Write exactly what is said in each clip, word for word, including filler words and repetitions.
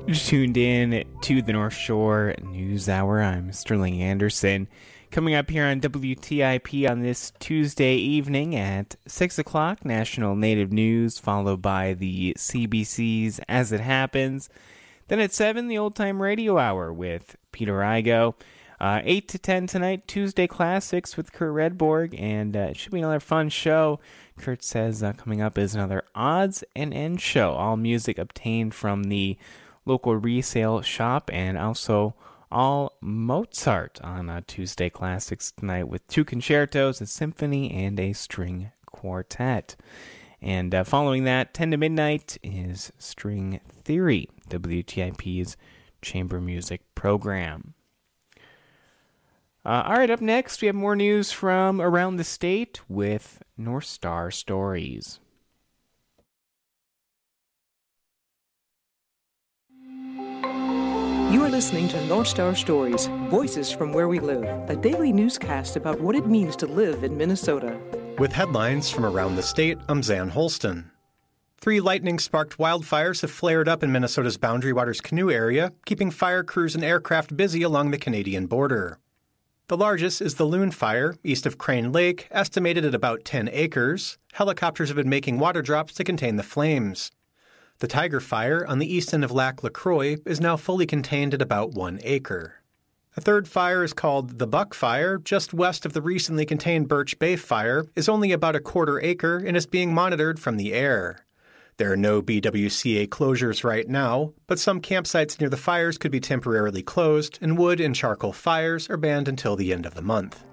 You're tuned in to the North Shore News Hour. I'm Sterling Anderson. Coming up here on W T I P on this Tuesday evening at six o'clock, National Native News, followed by the C B C's As It Happens. Then at seven, the Old Time Radio Hour with Peter Igo. Uh, eight to ten tonight, Tuesday Classics with Kurt Redborg, and uh, it should be another fun show. Kurt says uh, coming up is another Odds and Ends show. All music obtained from the local resale shop, and also all Mozart on uh, Tuesday Classics tonight with two concertos, a symphony, and a string quartet. And uh, following that, ten to midnight is String Theory, W T I P's chamber music program. Uh, all right, up next, we have more news from around the state with North Star Stories. You are listening to North Star Stories, Voices from Where We Live, a daily newscast about what it means to live in Minnesota. With headlines from around the state, I'm Zan Holston. Three lightning-sparked wildfires have flared up in Minnesota's Boundary Waters Canoe area, keeping fire crews and aircraft busy along the Canadian border. The largest is the Loon Fire, east of Crane Lake, estimated at about ten acres. Helicopters have been making water drops to contain the flames. The Tiger Fire on the east end of Lac La Croix is now fully contained at about one acre. A third fire is called the Buck Fire, just west of the recently contained Birch Bay Fire, is only about a quarter acre and is being monitored from the air. There are no B W C A closures right now, but some campsites near the fires could be temporarily closed, and wood and charcoal fires are banned until the end of the month.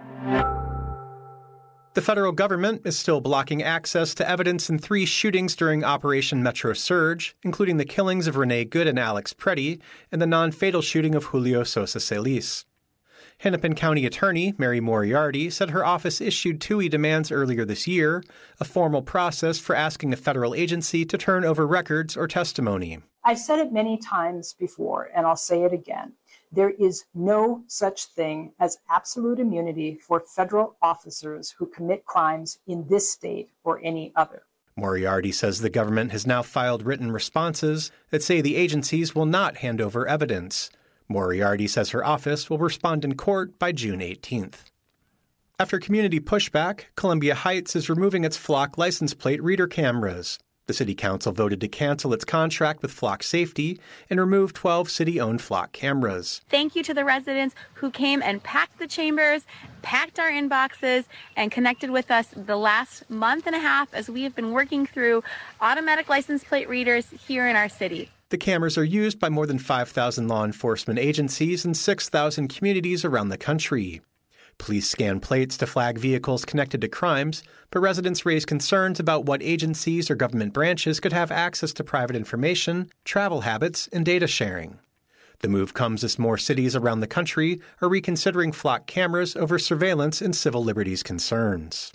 The federal government is still blocking access to evidence in three shootings during Operation Metro Surge, including the killings of Renee Good and Alex Preddy and the non-fatal shooting of Julio Sosa Celis. Hennepin County Attorney Mary Moriarty said her office issued T U I demands earlier this year, a formal process for asking a federal agency to turn over records or testimony. I've said it many times before, and I'll say it again. There is no such thing as absolute immunity for federal officers who commit crimes in this state or any other. Moriarty says the government has now filed written responses that say the agencies will not hand over evidence. Moriarty says her office will respond in court by June eighteenth. After community pushback, Columbia Heights is removing its Flock license plate reader cameras. The City Council voted to cancel its contract with Flock Safety and remove twelve city-owned Flock cameras. Thank you to the residents who came and packed the chambers, packed our inboxes, and connected with us the last month and a half as we have been working through automatic license plate readers here in our city. The cameras are used by more than five thousand law enforcement agencies and six thousand communities around the country. Police scan plates to flag vehicles connected to crimes, but residents raise concerns about what agencies or government branches could have access to private information, travel habits, and data sharing. The move comes as more cities around the country are reconsidering Flock cameras over surveillance and civil liberties concerns.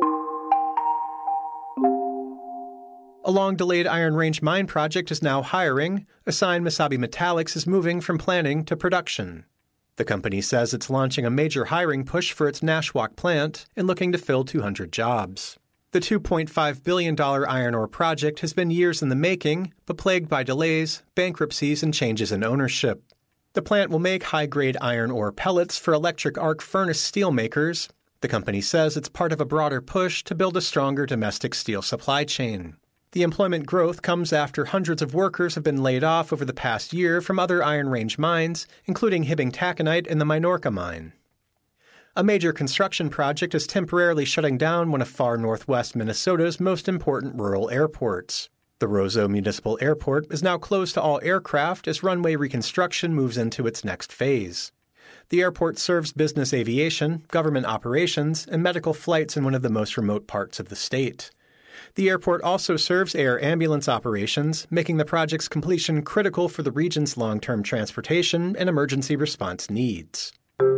A long-delayed Iron Range mine project is now hiring. A sign Mesabi Metallics is moving from planning to production. The company says it's launching a major hiring push for its Nashwauk plant and looking to fill two hundred jobs. The two point five billion dollars iron ore project has been years in the making, but plagued by delays, bankruptcies, and changes in ownership. The plant will make high-grade iron ore pellets for electric arc furnace steel makers. The company says it's part of a broader push to build a stronger domestic steel supply chain. The employment growth comes after hundreds of workers have been laid off over the past year from other Iron Range mines, including Hibbing Taconite and the Minorca mine. A major construction project is temporarily shutting down one of far northwest Minnesota's most important rural airports. The Roseau Municipal Airport is now closed to all aircraft as runway reconstruction moves into its next phase. The airport serves business aviation, government operations, and medical flights in one of the most remote parts of the state. The airport also serves air ambulance operations, making the project's completion critical for the region's long-term transportation and emergency response needs.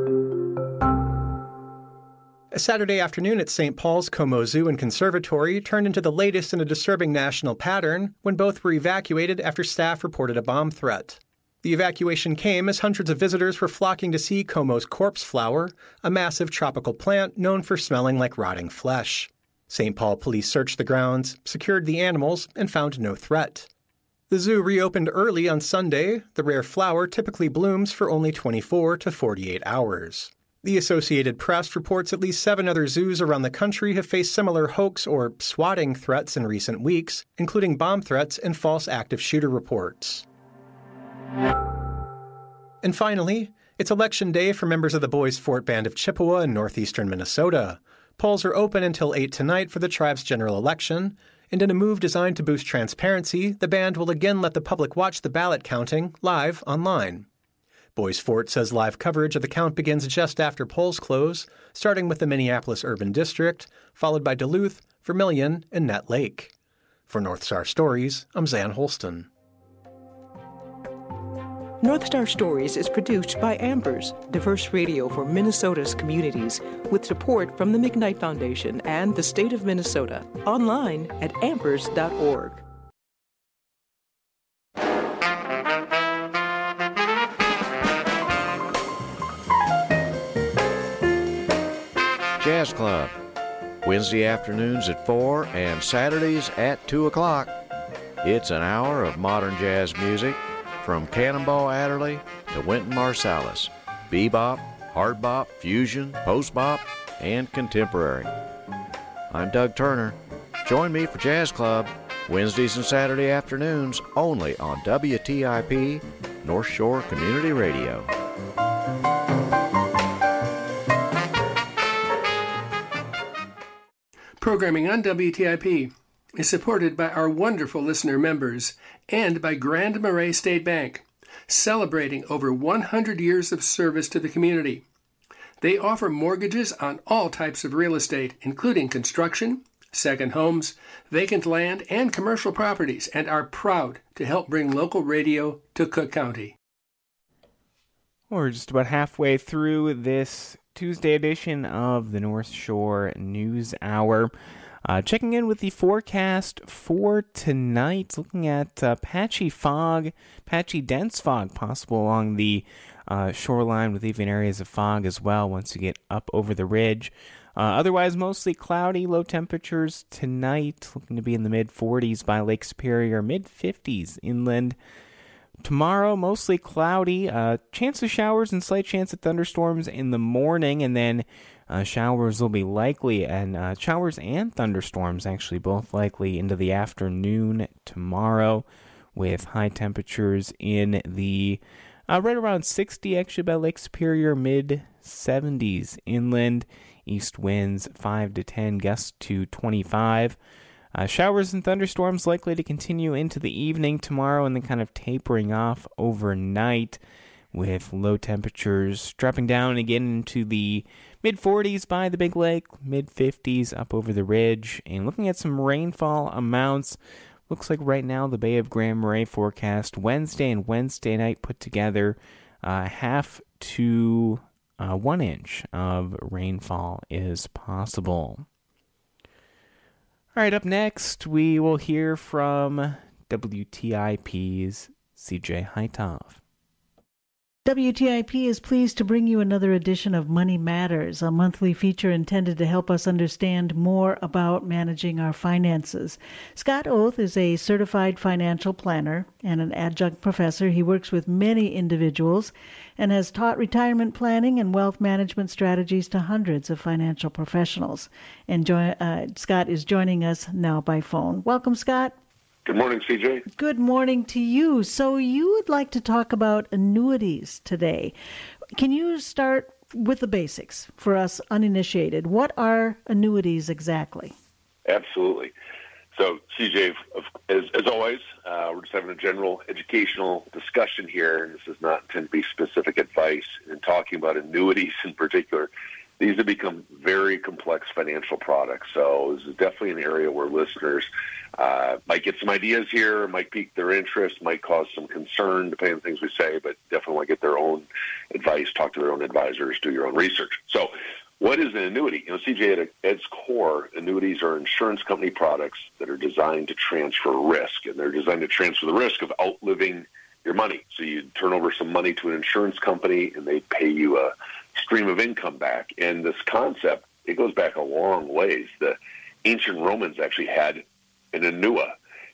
A Saturday afternoon at Saint Paul's Como Zoo and Conservatory turned into the latest in a disturbing national pattern when both were evacuated after staff reported a bomb threat. The evacuation came as hundreds of visitors were flocking to see Como's corpse flower, a massive tropical plant known for smelling like rotting flesh. Saint Paul police searched the grounds, secured the animals, and found no threat. The zoo reopened early on Sunday. The rare flower typically blooms for only twenty-four to forty-eight hours. The Associated Press reports at least seven other zoos around the country have faced similar hoax or swatting threats in recent weeks, including bomb threats and false active shooter reports. And finally, it's Election Day for members of the Boys Fort Band of Chippewa in northeastern Minnesota. Polls are open until eight tonight for the tribe's general election, and in a move designed to boost transparency, the band will again let the public watch the ballot counting live online. Boys Fort says live coverage of the count begins just after polls close, starting with the Minneapolis Urban District, followed by Duluth, Vermilion, and Nett Lake. For North Star Stories, I'm Zan Holston. North Star Stories is produced by Ambers, diverse radio for Minnesota's communities, with support from the McKnight Foundation and the state of Minnesota. Online at ambers dot org. Jazz Club, Wednesday afternoons at four and Saturdays at two o'clock. It's an hour of modern jazz music from Cannonball Adderley to Wynton Marsalis, bebop, hard bop, fusion, post bop, and contemporary. I'm Doug Turner. Join me for Jazz Club, Wednesdays and Saturday afternoons only on W T I P, North Shore Community Radio. Programming on W T I P is supported by our wonderful listener members and by Grand Marais State Bank, celebrating over one hundred years of service to the community. They offer mortgages on all types of real estate, including construction, second homes, vacant land, and commercial properties, and are proud to help bring local radio to Cook County. We're just about halfway through this Tuesday edition of the North Shore News Hour. Uh, checking in with the forecast for tonight, looking at uh, patchy fog, patchy dense fog possible along the uh, shoreline with even areas of fog as well once you get up over the ridge. Uh, otherwise, mostly cloudy, low temperatures tonight, looking to be in the mid forties by Lake Superior, mid fifties inland. Tomorrow, mostly cloudy, uh, chance of showers and slight chance of thunderstorms in the morning, and then uh, showers will be likely, and uh, showers and thunderstorms actually both likely into the afternoon tomorrow, with high temperatures in the uh, right around sixty actually by Lake Superior, mid seventies inland, east winds five to ten, gusts to twenty-five. Uh, showers and thunderstorms likely to continue into the evening tomorrow and then kind of tapering off overnight with low temperatures dropping down again into the mid forties by the Big Lake, mid fifties up over the ridge. And looking at some rainfall amounts, looks like right now the Bay of Grand Marais forecast Wednesday and Wednesday night put together uh, half to uh, one inch of rainfall is possible. All right, up next, we will hear from W T I P's C J Hytov. W T I P is pleased to bring you another edition of Money Matters, a monthly feature intended to help us understand more about managing our finances. Scott Oath is a certified financial planner and an adjunct professor. He works with many individuals and has taught retirement planning and wealth management strategies to hundreds of financial professionals. And jo- uh, Scott is joining us now by phone. Welcome, Scott. Good morning, C J. Good morning to you. So you would like to talk about annuities today. Can you start with the basics for us uninitiated? What are annuities exactly? Absolutely. So, C J, as, as always, uh, we're just having a general educational discussion here, and this is not intended to be specific advice. In talking about annuities in particular, these have become very complex financial products. So this is definitely an area where listeners uh, might get some ideas here, might pique their interest, might cause some concern, depending on the things we say, but definitely want to get their own advice, talk to their own advisors, do your own research. So what is an annuity? You know, C J, at its core, annuities are insurance company products that are designed to transfer risk, and they're designed to transfer the risk of outliving your money. So you turn over some money to an insurance company, and they pay you a stream of income back. And this concept, it goes back a long ways. The ancient Romans actually had an annua,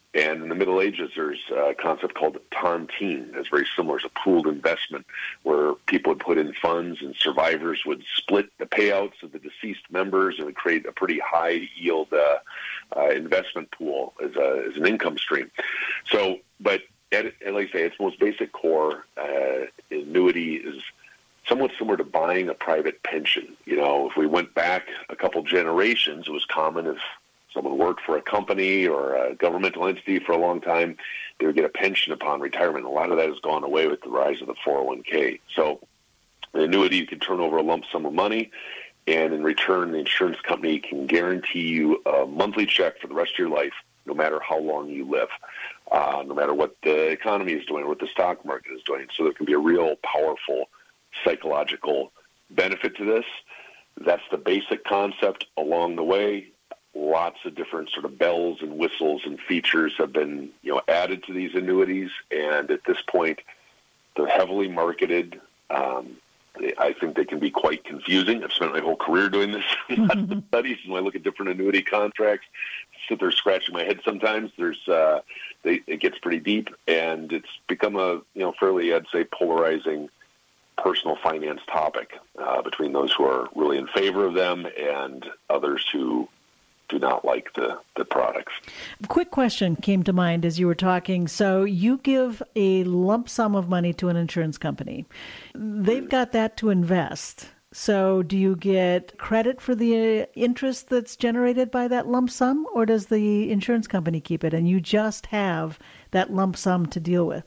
And in the Middle Ages, there's a concept called tontine. That's very similar. It's a pooled investment where people would put in funds and survivors would split the payouts of the deceased members and would create a pretty high-yield uh, uh, investment pool as, a, as an income stream. So, but at, at like I say, its most basic core, uh, annuity is somewhat similar to buying a private pension. You know, if we went back a couple generations, it was common if someone worked for a company or a governmental entity for a long time, they would get a pension upon retirement. A lot of that has gone away with the rise of the four oh one k. So an annuity, you can turn over a lump sum of money, and in return, the insurance company can guarantee you a monthly check for the rest of your life, no matter how long you live, uh, no matter what the economy is doing or what the stock market is doing. So there can be a real powerful psychological benefit to this. That's the basic concept. Along the way, lots of different sort of bells and whistles and features have been, you know, added to these annuities, and at this point, they're heavily marketed. Um, I think they can be quite confusing. I've spent my whole career doing this, lots of studies, and when I look at different annuity contracts, I sit there scratching my head sometimes. There's, uh, they, it gets pretty deep, and it's become a, you know, fairly, I'd say, polarizing personal finance topic uh, between those who are really in favor of them and others who do not like the, the products. Quick question came to mind as you were talking. So you give a lump sum of money to an insurance company. They've got that to invest. So do you get credit for the interest that's generated by that lump sum, or does the insurance company keep it and you just have that lump sum to deal with?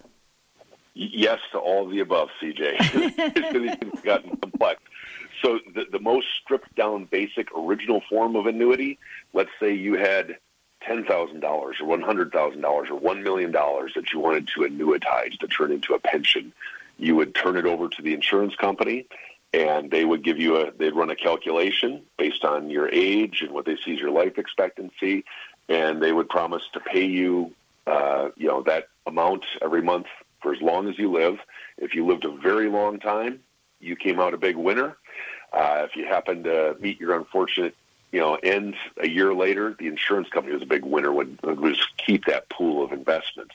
Yes to all of the above, C J. It's gotten complex. So the, the most stripped-down, basic, original form of annuity, let's say you had ten thousand dollars or one hundred thousand dollars or one million dollars that you wanted to annuitize to turn into a pension. You would turn it over to the insurance company, and they would give you a, they'd run a calculation based on your age and what they see as your life expectancy, and they would promise to pay you, uh, you know, that amount every month for as long as you live. If you lived a very long time, you came out a big winner. Uh, if you happen to meet your unfortunate, you know, end a year later, the insurance company was a big winner, would, would just keep that pool of investments.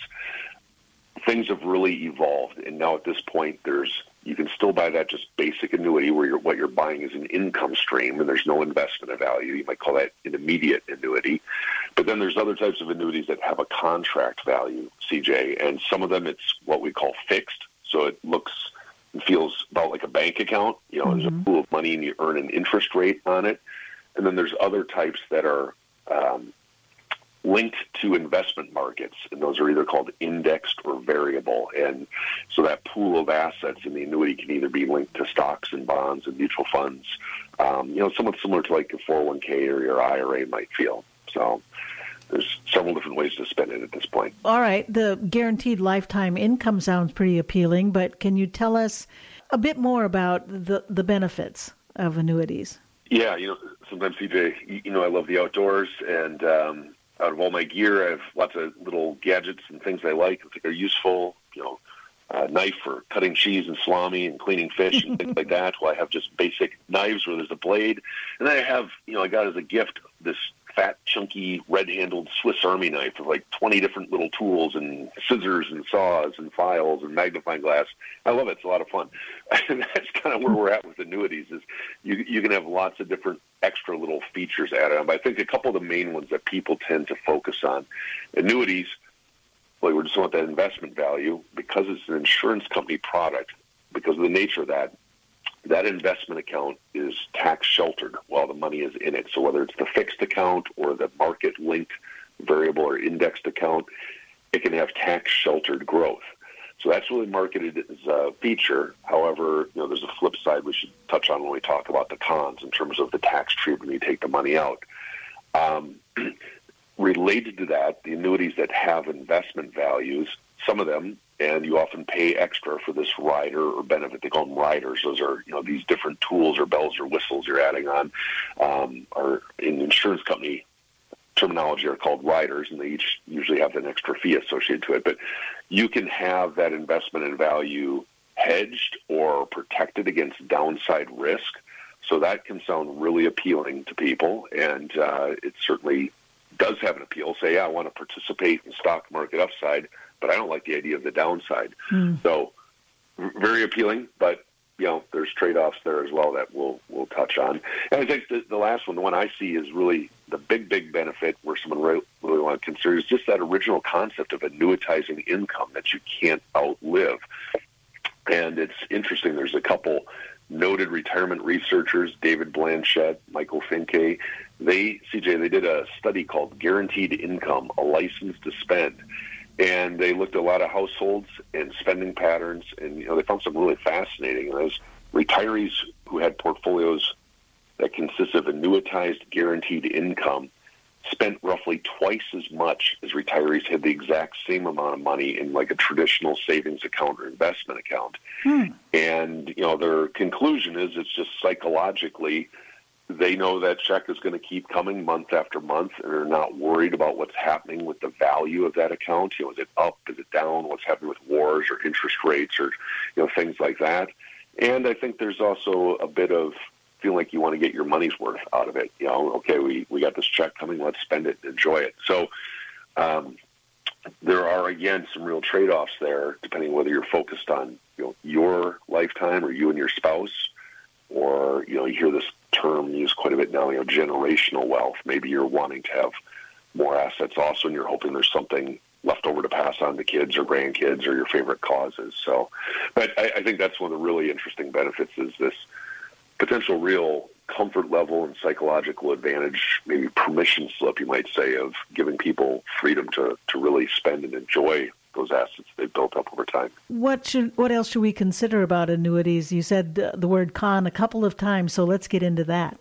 Things have really evolved, and now at this point, there's you can still buy that just basic annuity where you're, what you're buying is an income stream, and there's no investment of value. You might call that an immediate annuity. But then there's other types of annuities that have a contract value, C J, and some of them it's what we call fixed, so it looks and feels about like a bank account. You know, mm-hmm. There's a pool of money, and you earn an interest rate on it. And then there's other types that are um, linked to investment markets, and those are either called indexed or variable. And so that pool of assets in the annuity can either be linked to stocks and bonds and mutual funds, um, you know, somewhat similar to like your four oh one k or your I R A might feel. So there's several different ways to spend it at this point. All right. The guaranteed lifetime income sounds pretty appealing, but can you tell us a bit more about the, the benefits of annuities? Yeah, you know, sometimes, C J, you know, I love the outdoors, and um, out of all my gear, I have lots of little gadgets and things I like. I think are useful, you know, a knife for cutting cheese and salami and cleaning fish and things like that. Well, I have just basic knives where there's a blade. And then I have, you know, I got as a gift this fat, chunky, red-handled Swiss Army knife with like twenty different little tools and scissors and saws and files and magnifying glass. I love it. It's a lot of fun. And that's kind of where we're at with annuities is you, you can have lots of different extra little features added on. But I think a couple of the main ones that people tend to focus on, annuities, well, we just want that investment value because it's an insurance company product, because of the nature of that, that investment account is tax sheltered while the money is in it. So whether it's the fixed account or the market linked variable or indexed account, it can have tax sheltered growth. So that's really marketed as a feature. However, you know, there's a flip side we should touch on when we talk about the cons in terms of the tax treatment when you take the money out. Um, related to that, the annuities that have investment values, some of them, and you often pay extra for this rider or benefit. They call them riders. Those are, you know, these different tools or bells or whistles you're adding on, um, are in insurance company terminology are called riders, and they each usually have an extra fee associated to it. But you can have that investment in value hedged or protected against downside risk. So that can sound really appealing to people, and uh, it's certainly does have an appeal. Say, yeah, I want to participate in stock market upside, but I don't like the idea of the downside. Mm. So very appealing, but you know, there's trade-offs there as well that we'll we'll touch on. And I think the, the last one, the one I see is really the big, big benefit where someone really, really want to consider is just that original concept of annuitizing income that you can't outlive. And it's interesting. There's a couple noted retirement researchers, David Blanchett, Michael Finke. They, C J, they did a study called Guaranteed Income, a License to Spend. And they looked at a lot of households and spending patterns, and you know they found something really fascinating. And those retirees who had portfolios that consist of annuitized guaranteed income spent roughly twice as much as retirees had the exact same amount of money in like a traditional savings account or investment account. Hmm. And you know their conclusion is it's just psychologically they know that check is going to keep coming month after month, and they're not worried about what's happening with the value of that account. You know, is it up? Is it down? What's happening with wars or interest rates or, you know, things like that. And I think there's also a bit of feeling like you want to get your money's worth out of it. You know, okay, we, we got this check coming, let's spend it and enjoy it. So um, there are, again, some real trade-offs there, depending whether you're focused on, you know, your lifetime or you and your spouse, or, you know, you hear this term used quite a bit now, you know, generational wealth. Maybe you're wanting to have more assets also, and you're hoping there's something left over to pass on to kids or grandkids or your favorite causes. So, but I, I think that's one of the really interesting benefits is this potential real comfort level and psychological advantage, maybe permission slip, you might say, of giving people freedom to, to really spend and enjoy those assets they've built up over time. What should, what else should we consider about annuities? You said the, the word con a couple of times, so let's get into that.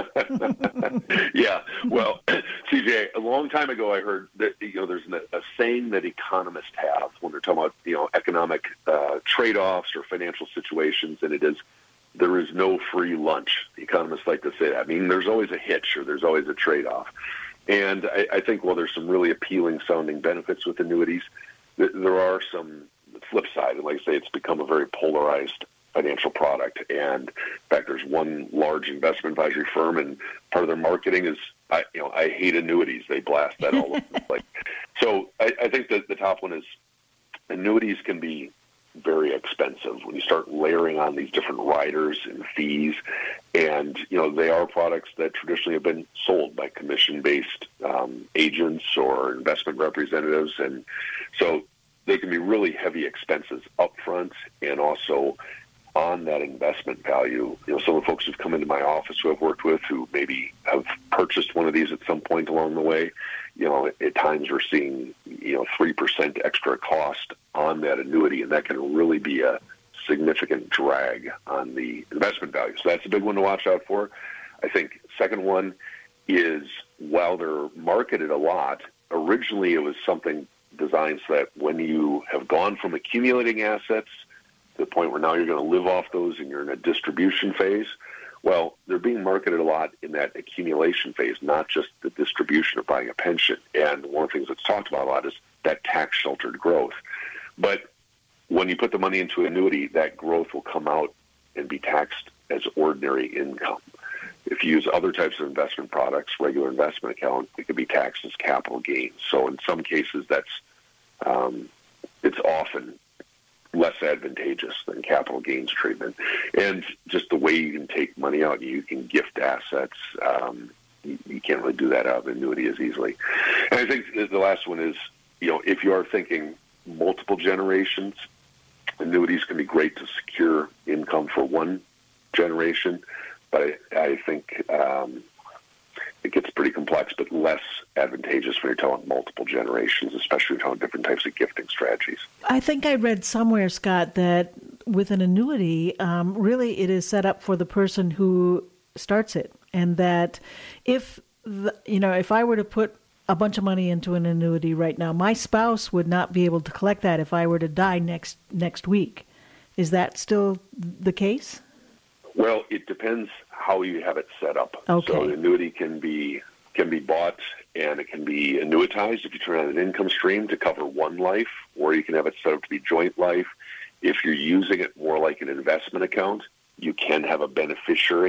Yeah, well, C J, a long time ago I heard that, you know, there's a, a saying that economists have when they're talking about, you know, economic uh, trade-offs or financial situations, and it is, there is no free lunch. Economists like to say that. I mean, there's always a hitch or there's always a trade-off. And I, I think while there's some really appealing sounding benefits with annuities, there are some flip side, and like I say, it's become a very polarized financial product. And in fact, there's one large investment advisory firm, and part of their marketing is, I, you know, I hate annuities. They blast that all over the place. So I, I think that the top one is annuities can be very expensive when you start layering on these different riders and fees. And, you know, they are products that traditionally have been sold by commission-based um, agents or investment representatives. And so they can be really heavy expenses up front and also on that investment value. You know, some of the folks who've come into my office who I've worked with who maybe have purchased one of these at some point along the way, you know, at times we're seeing, you know, three percent extra cost on that annuity, and that can really be a significant drag on the investment value. So that's a big one to watch out for. I think second one is, while they're marketed a lot, originally it was something designed so that when you have gone from accumulating assets to the point where now you're going to live off those and you're in a distribution phase, well, they're being marketed a lot in that accumulation phase, not just the distribution of buying a pension. And one of the things that's talked about a lot is that tax-sheltered growth. But when you put the money into an annuity, that growth will come out and be taxed as ordinary income. If you use other types of investment products, regular investment account, it could be taxed as capital gains. So in some cases, that's um, it's often less advantageous than capital gains treatment. And just the way you can take money out, you can gift assets. Um, you, you can't really do that out of an annuity as easily. And I think the last one is, you know, if you are thinking multiple generations, annuities can be great to secure income for one generation, but I, I think um, it gets pretty complex, but less advantageous when you're talking multiple generations, especially when you're talking different types of gifting strategies. I think I read somewhere, Scott, that with an annuity, um, really it is set up for the person who starts it, and that if the, you know, if I were to put a bunch of money into an annuity right now, my spouse would not be able to collect that if I were to die next next week. Is that still the case? Well, it depends how you have it set up. Okay. So an annuity can be can be bought and it can be annuitized if you turn on an income stream to cover one life, or you can have it set up to be joint life. If you're using it more like an investment account, you can have a beneficiary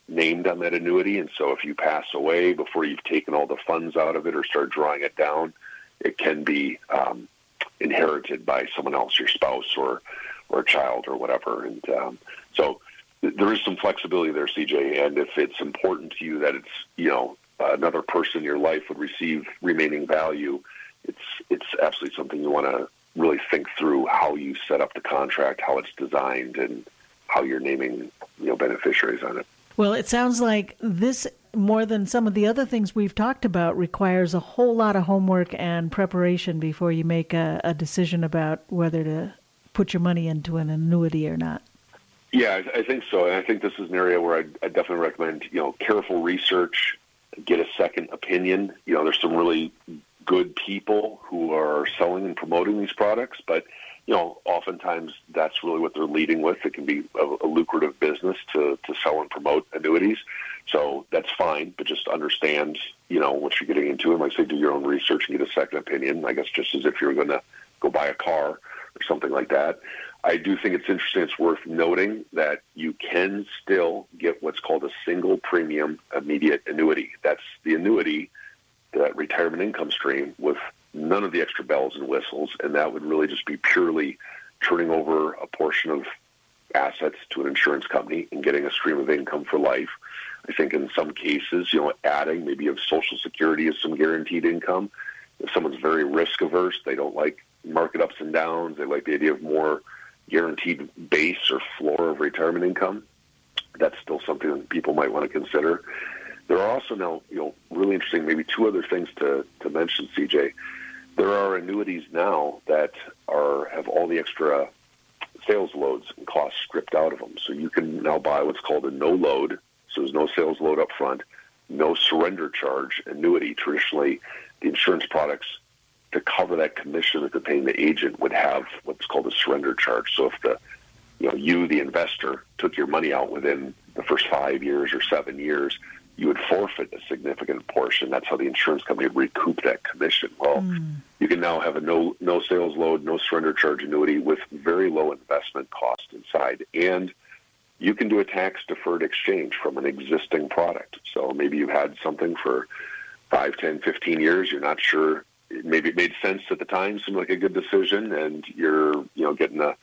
named on that annuity. And so if you pass away before you've taken all the funds out of it or start drawing it down, it can be um, inherited by someone else, your spouse or or a child or whatever. And um, so th- there is some flexibility there, C J. And if it's important to you that it's, you know, another person in your life would receive remaining value, it's it's absolutely something you want to really think through how you set up the contract, how it's designed, and how you're naming, you know, beneficiaries on it. Well, it sounds like this, more than some of the other things we've talked about, requires a whole lot of homework and preparation before you make a, a decision about whether to put your money into an annuity or not. Yeah, I, I think so. And I think this is an area where I, I definitely recommend, you know, careful research, get a second opinion. You know, there's some really good people who are selling and promoting these products, but, you know, oftentimes that's really what they're leading with. It can be a, a lucrative business to, to sell and promote annuities. So that's fine, but just understand, you know, what you're getting into. And like I say, do your own research and get a second opinion, I guess, just as if you're going to go buy a car or something like that. I do think it's interesting. It's worth noting that you can still get what's called a single premium immediate annuity. That's the annuity, that retirement income stream with none of the extra bells and whistles, and that would really just be purely turning over a portion of assets to an insurance company and getting a stream of income for life. I think in some cases, you know, adding maybe of Social Security as some guaranteed income. If someone's very risk averse, they don't like market ups and downs, they like the idea of more guaranteed base or floor of retirement income, that's still something that people might want to consider. There are also now, you know, really interesting, maybe two other things to, to mention, C J. There are annuities now that are have all the extra sales loads and costs stripped out of them. So you can now buy what's called a no load, so there's no sales load up front, no surrender charge annuity. Traditionally, the insurance products, to cover that commission that they're paying the agent, would have what's called a surrender charge. So if the, you know, you, the investor, took your money out within the first five years or seven years, you would forfeit a significant portion. That's how the insurance company would recoup that commission. Well, mm. you can now have a no no sales load, no surrender charge annuity with very low investment cost inside. And you can do a tax-deferred exchange from an existing product. So maybe you've had something for five, ten, fifteen years. You're not sure. Maybe it made sense at the time, seemed like a good decision, and you're, you know, getting a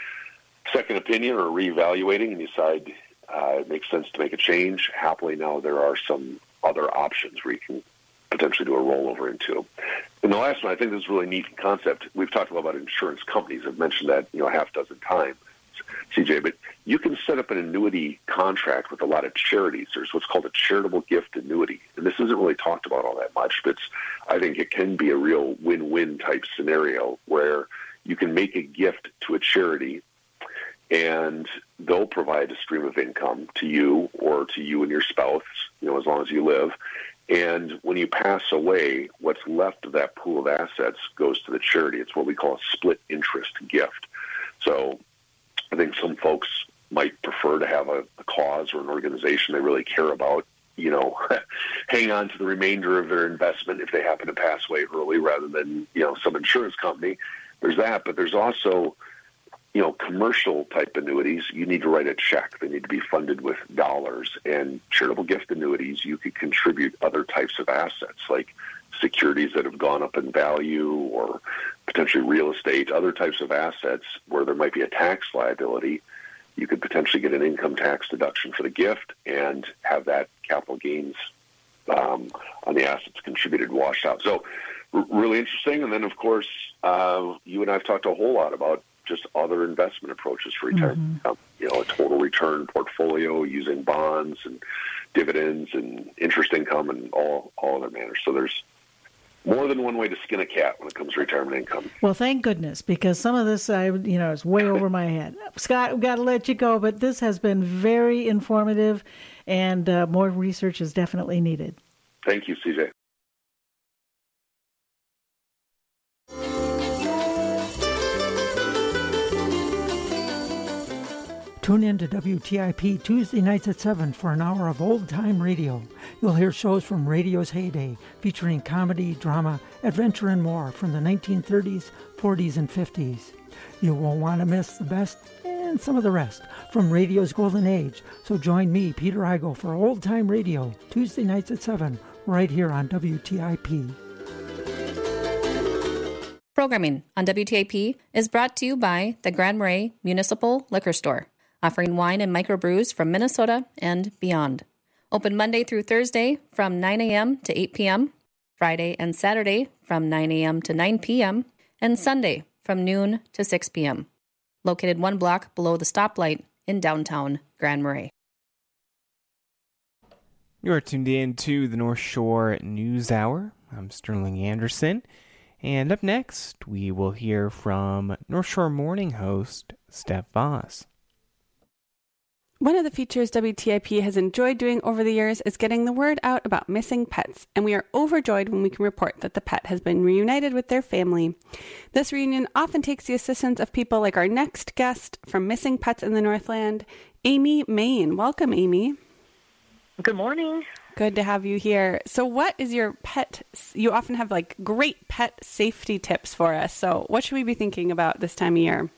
second opinion or reevaluating, and you decide uh, it makes sense to make a change. Happily, now there are some other options where you can potentially do a rollover into. And the last one, I think this is a really neat concept. We've talked about insurance companies. I've mentioned that, you know, a half dozen times, C J, but you can set up an annuity contract with a lot of charities. There's what's called a charitable gift annuity. And this isn't really talked about all that much, but it's, I think it can be a real win-win type scenario where you can make a gift to a charity and they'll provide a stream of income to you or to you and your spouse, you know, as long as you live. And when you pass away, what's left of that pool of assets goes to the charity. It's what we call a split interest gift. So I think some folks might prefer to have a, a cause or an organization they really care about, you know, hang on to the remainder of their investment if they happen to pass away early rather than, you know, some insurance company. There's that, but there's also, you know, commercial type annuities. You need to write a check. They need to be funded with dollars. And charitable gift annuities, you could contribute other types of assets like securities that have gone up in value or potentially real estate, other types of assets where there might be a tax liability. You could potentially get an income tax deduction for the gift and have that capital gains um, on the assets contributed washed out. So r- really interesting. And then, of course, uh, you and I have talked a whole lot about just other investment approaches for retirement. Mm-hmm. Um, you know, a total return portfolio using bonds and dividends and interest income and all, all other manners. So there's more than one way to skin a cat when it comes to retirement income. Well, thank goodness, because some of this, I you know, is way over my head. Scott, we've got to let you go, but this has been very informative, and uh, more research is definitely needed. Thank you, C J. Tune in to W T I P Tuesday nights at seven for an hour of old-time radio. You'll hear shows from radio's heyday, featuring comedy, drama, adventure, and more from the nineteen thirties, forties, and fifties. You won't want to miss the best and and some of the rest from radio's golden age. So join me, Peter Igo, for Old Time Radio, Tuesday nights at seven, right here on W T I P. Programming on W T I P is brought to you by the Grand Marais Municipal Liquor Store, offering wine and microbrews from Minnesota and beyond. Open Monday through Thursday from nine a.m. to eight p.m., Friday and Saturday from nine a.m. to nine p.m., and Sunday from noon to six p.m. Located one block below the stoplight in downtown Grand Marais. You're tuned in to the North Shore News Hour. I'm Sterling Anderson. And up next, we will hear from North Shore Morning host Steph Voss. One of the features W T I P has enjoyed doing over the years is getting the word out about missing pets, and we are overjoyed when we can report that the pet has been reunited with their family. This reunion often takes the assistance of people like our next guest from Missing Pets in the Northland, Amy Main. Welcome, Amy. Good morning. Good to have you here. So what is your pet? You often have like great pet safety tips for us. So what should we be thinking about this time of year?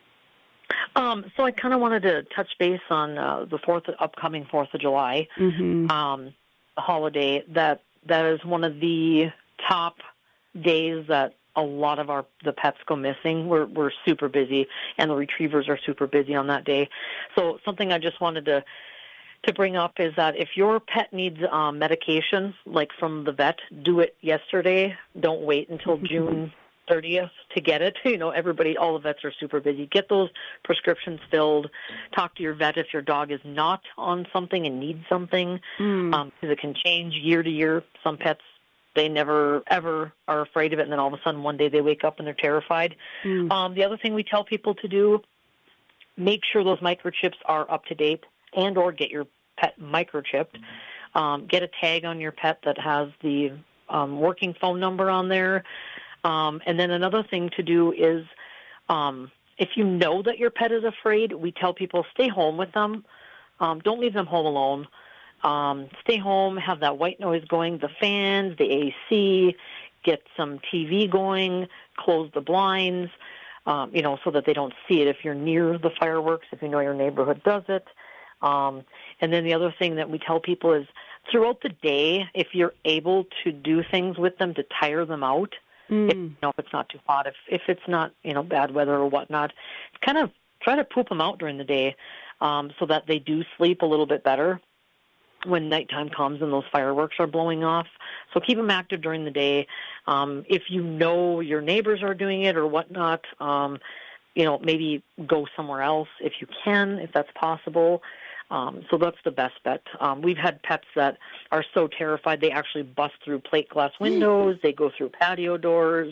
Um, so I kind of wanted to touch base on uh, the fourth upcoming Fourth of July mm-hmm. um, holiday. That that is one of the top days that a lot of our the pets go missing. We're we're super busy, and the retrievers are super busy on that day. So something I just wanted to to bring up is that if your pet needs um, medication, like from the vet, do it yesterday. Don't wait until June thirtieth to get it. You know, everybody, all the vets are super busy. Get those prescriptions filled. Talk to your vet if your dog is not on something and needs something, mm. um, because it can change year to year. Some pets, they never, ever are afraid of it, and then all of a sudden one day they wake up and they're terrified. Mm. Um, the other thing we tell people to do, make sure those microchips are up to date, and or get your pet microchipped. Um, get a tag on your pet that has the um, working phone number on there. Um, and then another thing to do is um, if you know that your pet is afraid, we tell people stay home with them. Um, don't leave them home alone. Um, stay home, have that white noise going, the fans, the A C, get some T V going, close the blinds, um, you know, so that they don't see it if you're near the fireworks, if you know your neighborhood does it. Um, and then the other thing that we tell people is throughout the day, if you're able to do things with them to tire them out, mm. if, you know, if it's not too hot, if, if it's not, you know, bad weather or whatnot, kind of try to poop them out during the day um, so that they do sleep a little bit better when nighttime comes and those fireworks are blowing off. So keep them active during the day. Um, if you know your neighbors are doing it or whatnot, um, you know, maybe go somewhere else if you can, if that's possible. Um, so that's the best bet. Um, we've had pets that are so terrified they actually bust through plate glass windows. They go through patio doors.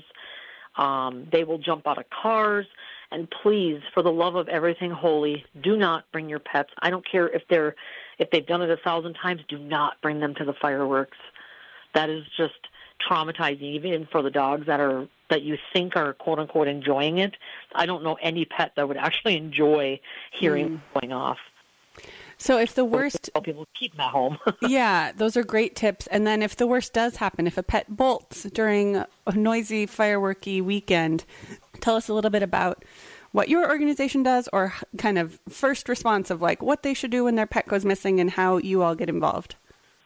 Um, they will jump out of cars. And please, for the love of everything holy, do not bring your pets. I don't care if they're if they've done it a thousand times. Do not bring them to the fireworks. That is just traumatizing, even for the dogs that are that you think are quote unquote enjoying it. I don't know any pet that would actually enjoy hearing mm. it going off. So if the worst... Tell people keep them at home. Yeah, those are great tips. And then if the worst does happen, if a pet bolts during a noisy, fireworky weekend, tell us a little bit about what your organization does or kind of first response of like what they should do when their pet goes missing and how you all get involved.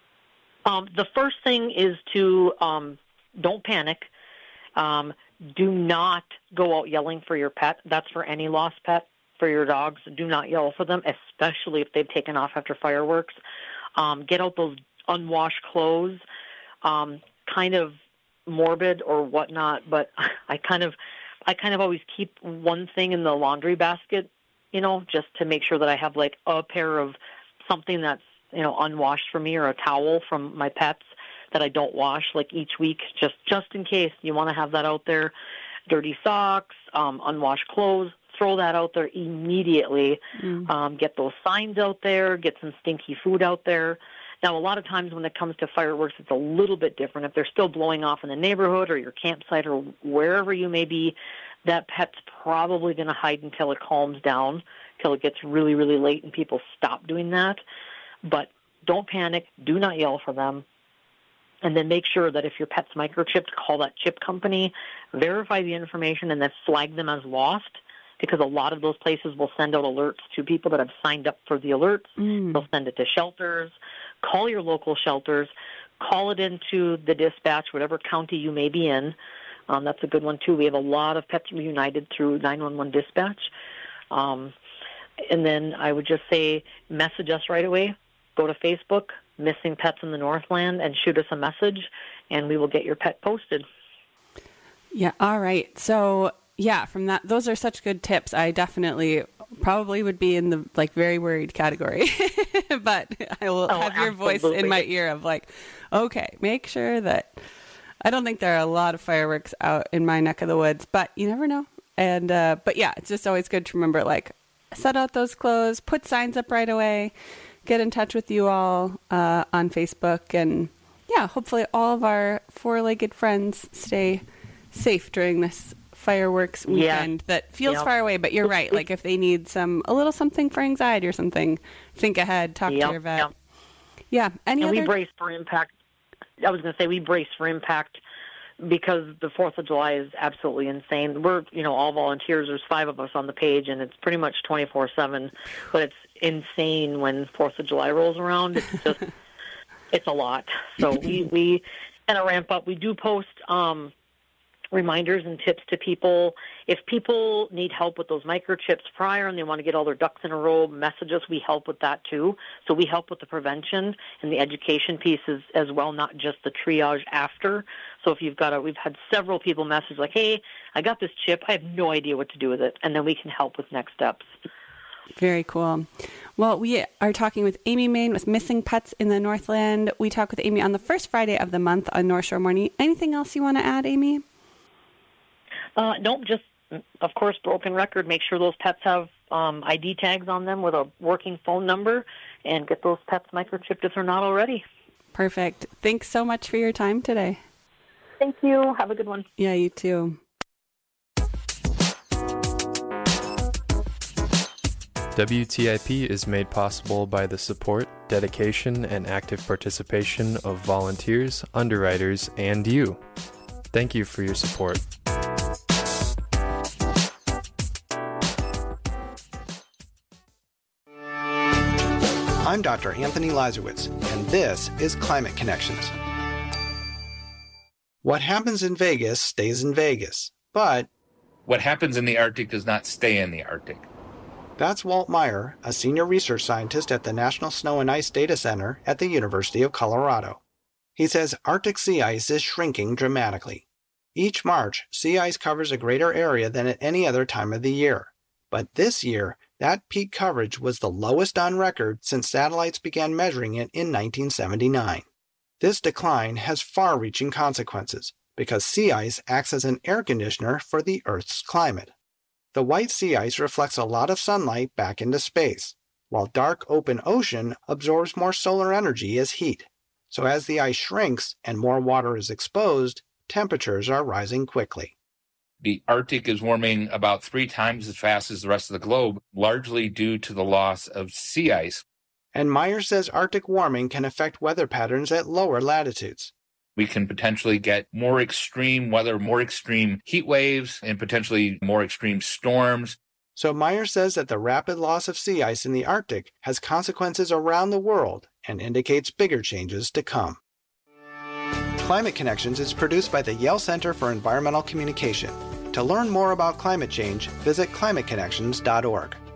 Um, the first thing is to um, don't panic. Um, do not go out yelling for your pet. That's for any lost pet. For your dogs, do not yell for them, especially if they've taken off after fireworks. Um, get out those unwashed clothes. Um, kind of morbid or whatnot, but I kind of, I kind of always keep one thing in the laundry basket, you know, just to make sure that I have like a pair of something that's, you know, unwashed for me or a towel from my pets that I don't wash like each week, just just in case you want to have that out there. Dirty socks, um, unwashed clothes. Throw that out there immediately. Mm. Um, get those signs out there. Get some stinky food out there. Now, a lot of times when it comes to fireworks, it's a little bit different. If they're still blowing off in the neighborhood or your campsite or wherever you may be, that pet's probably going to hide until it calms down, until it gets really, really late and people stop doing that. But don't panic. Do not yell for them. And then make sure that if your pet's microchipped, call that chip company, verify the information, and then flag them as lost. because a lot of those places will send out alerts to people that have signed up for the alerts. Mm. They'll send it to shelters. Call your local shelters. Call it into the dispatch, whatever county you may be in. Um, that's a good one, too. We have a lot of Pets Reunited through nine one one dispatch. Um, and then I would just say message us right away. Go to Facebook, Missing Pets in the Northland, and shoot us a message, and we will get your pet posted. Yeah, all right. So, yeah, from that, those are such good tips. I definitely probably would be in the, like, very worried category. But I will oh, have your absolutely. voice in my ear of, like, okay, make sure that... I don't think there are a lot of fireworks out in my neck of the woods, but you never know. And, uh, but yeah, it's just always good to remember, like, set out those clothes, put signs up right away, get in touch with you all uh, on Facebook. And yeah, hopefully all of our four-legged friends stay safe during this fireworks weekend yeah. that feels yep. far away. But you're right. Like if they need some, a little something for anxiety or something, think ahead, talk yep. to your vet. Yep. Yeah. Any and other... we brace for impact. I was going to say we brace for impact because the fourth of July is absolutely insane. We're, you know, all volunteers. There's five of us on the page, and it's pretty much twenty-four seven. But it's insane when fourth of July rolls around. It's just, it's a lot. So we, we kind of ramp up. We do post um, reminders and tips to people. If people need help with those microchips prior and they want to get all their ducks in a row, message us. We help with that too. So we help with the prevention and the education pieces as well, not just the triage after. So if you've got a, we've had several people message like, hey, I got this chip. I have no idea what to do with it. And then we can help with next steps. Very cool. Well, we are talking with Amy Main with Missing Pets in the Northland. We talk with Amy on the first Friday of the month on North Shore Morning. Anything else you want to add, Amy? Uh, nope, just, of course, broken record. Make sure those pets have um, I D tags on them with a working phone number and get those pets microchipped if they're not already. Perfect. Thanks so much for your time today. Thank you. Have a good one. Yeah, you too. W T I P is made possible by the support, dedication, and active participation of volunteers, underwriters, and you. Thank you for your support. I'm Doctor Anthony Lazarowitz, and this is Climate Connections. What happens in Vegas stays in Vegas, but... what happens in the Arctic does not stay in the Arctic. That's Walt Meyer, a senior research scientist at the National Snow and Ice Data Center at the University of Colorado. He says Arctic sea ice is shrinking dramatically. Each March, sea ice covers a greater area than at any other time of the year. But this year, that peak coverage was the lowest on record since satellites began measuring it in nineteen seventy-nine. This decline has far-reaching consequences because sea ice acts as an air conditioner for the Earth's climate. The white sea ice reflects a lot of sunlight back into space, while dark open ocean absorbs more solar energy as heat. So as the ice shrinks and more water is exposed, temperatures are rising quickly. The Arctic is warming about three times as fast as the rest of the globe, largely due to the loss of sea ice. And Meyer says Arctic warming can affect weather patterns at lower latitudes. We can potentially get more extreme weather, more extreme heat waves, and potentially more extreme storms. So Meyer says that the rapid loss of sea ice in the Arctic has consequences around the world and indicates bigger changes to come. Climate Connections is produced by the Yale Center for Environmental Communication. To learn more about climate change, visit climate connections dot org.